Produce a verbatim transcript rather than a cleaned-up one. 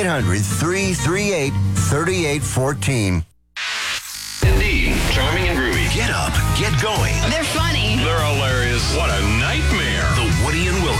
hundred, three three eight, three eight one four. Indeed, charming and groovy. Get up, get going. They're funny. They're hilarious. What a nightmare. The Woody and Will